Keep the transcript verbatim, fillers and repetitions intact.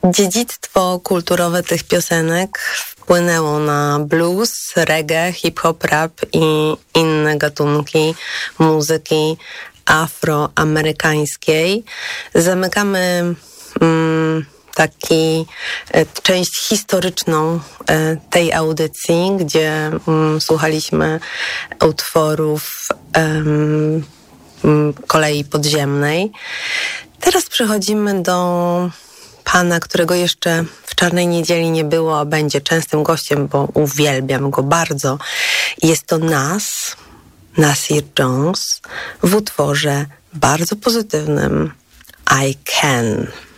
Dziedzictwo kulturowe tych piosenek wpłynęło na blues, reggae, hip-hop, rap i inne gatunki muzyki afroamerykańskiej. Zamykamy mm, taki e, część historyczną e, tej audycji, gdzie mm, słuchaliśmy utworów em, kolei podziemnej. Teraz przechodzimy do pana, którego jeszcze w Czarnej Niedzieli nie było, a będzie częstym gościem, bo uwielbiam go bardzo. Jest to Nas, Nasir Jones w utworze bardzo pozytywnym I Can.